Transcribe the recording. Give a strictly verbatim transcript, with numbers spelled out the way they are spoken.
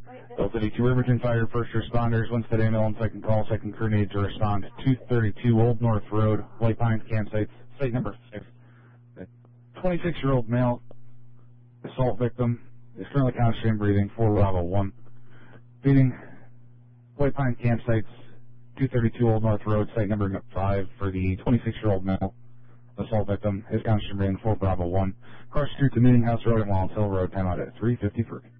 Delta eighty-two Riverton Fire, first responders, Winston ambulance, second call, second crew need to respond to two thirty-two Old North Road, White Pines campsite, site number five. A twenty-six-year-old male assault victim is currently conscious and breathing, four Bravo one. Beating White Pines campsites, two thirty-two Old North Road, site number five for the twenty-six-year-old male assault victim, is conscious and breathing, four Bravo one. Cross street to Meeting House Road and Walnut Hill Road, time out at three fifty-three.